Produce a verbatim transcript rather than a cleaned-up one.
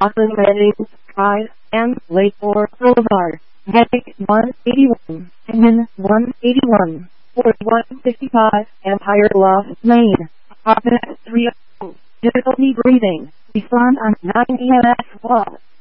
Austin Redding, Drive, and Lakeport Boulevard. Heading one eighty-one, engine one eighty-one, forty-one fifty-five, Empire Loft Lane. Office three oh two, difficulty breathing. Respond on nine E M S call.